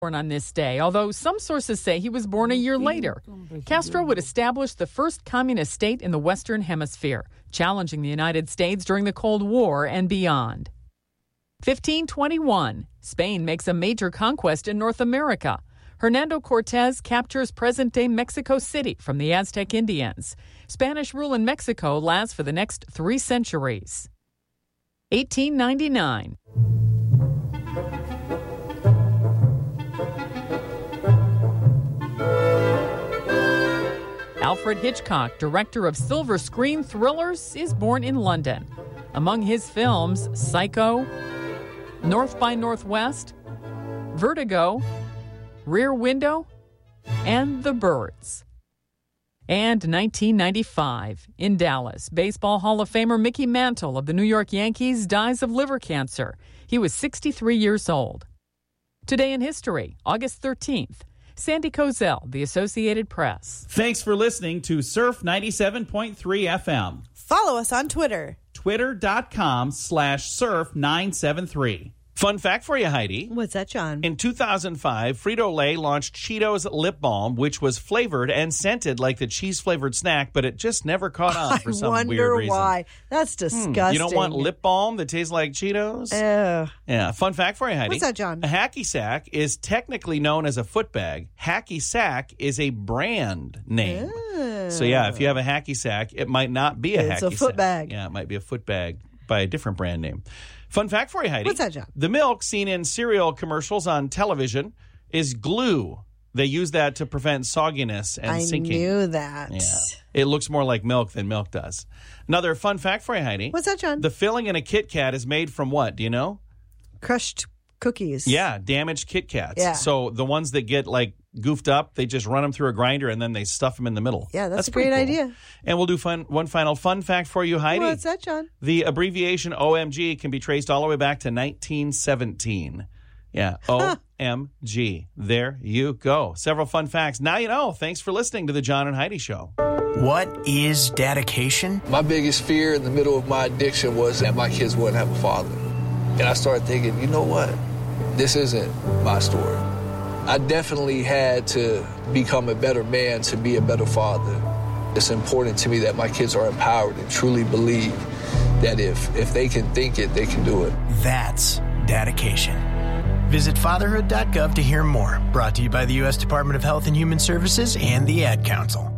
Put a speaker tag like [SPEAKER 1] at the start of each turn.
[SPEAKER 1] born on this day, although some sources say he was born a year later. Castro would establish the first communist state in the Western Hemisphere, challenging the United States during the Cold War and beyond. 1521, Spain makes a major conquest in North America. Hernando Cortez captures present-day Mexico City from the Aztec Indians. Spanish rule in Mexico lasts for the next 3 centuries. 1899. Alfred Hitchcock, director of silver screen thrillers, is born in London. Among his films, Psycho, North by Northwest, Vertigo, Rear Window, and The Birds. And 1995, in Dallas, Baseball Hall of Famer Mickey Mantle of the New York Yankees dies of liver cancer. He was 63 years old. Today in history, August 13th, Sandy Kozel, The Associated Press.
[SPEAKER 2] Thanks for listening to Surf 97.3 FM.
[SPEAKER 3] Follow us on Twitter.
[SPEAKER 2] Twitter.com/surf973. Fun fact for you, Heidi.
[SPEAKER 3] What's that, John?
[SPEAKER 2] In 2005, Frito-Lay launched Cheetos Lip Balm, which was flavored and scented like the cheese-flavored snack, but it just never caught on for some weird reason.
[SPEAKER 3] I wonder why. That's disgusting.
[SPEAKER 2] You don't want lip balm that tastes like Cheetos? Yeah. Fun fact for you, Heidi.
[SPEAKER 3] What's that, John?
[SPEAKER 2] A hacky sack is technically known as a foot bag. Hacky sack is a brand name. So, yeah, if you have a hacky sack, it might not be a hacky sack.
[SPEAKER 3] It's a foot bag.
[SPEAKER 2] Yeah, it might be a foot bag by a different brand name. Fun fact for you, Heidi.
[SPEAKER 3] What's that, John?
[SPEAKER 2] The milk seen in cereal commercials on television is glue. They use that to prevent sogginess and sinking.
[SPEAKER 3] I knew that.
[SPEAKER 2] Yeah. It looks more like milk than milk does. Another fun fact for you, Heidi.
[SPEAKER 3] What's that, John?
[SPEAKER 2] The filling in a Kit Kat is made from what? Do you know?
[SPEAKER 3] Crushed cookies.
[SPEAKER 2] Yeah, damaged Kit Kats.
[SPEAKER 3] Yeah.
[SPEAKER 2] So the ones that get like goofed up, they just run them through a grinder and then they stuff them in the middle.
[SPEAKER 3] Yeah, that's a
[SPEAKER 2] pretty
[SPEAKER 3] great
[SPEAKER 2] cool.
[SPEAKER 3] idea.
[SPEAKER 2] And we'll do one final fun fact for you, Heidi.
[SPEAKER 3] What's that, John?
[SPEAKER 2] The abbreviation OMG can be traced all the way back to 1917. Yeah, OMG. There you go. Several fun facts. Now you know. Thanks for listening to the John and Heidi Show.
[SPEAKER 4] What is dedication?
[SPEAKER 5] My biggest fear in the middle of my addiction was that my kids wouldn't have a father. And I started thinking, you know what? This isn't my story. I definitely had to become a better man to be a better father. It's important to me that my kids are empowered and truly believe that if they can think it, they can do it.
[SPEAKER 4] That's dedication. Visit fatherhood.gov to hear more. Brought to you by the U.S. Department of Health and Human Services and the Ad Council.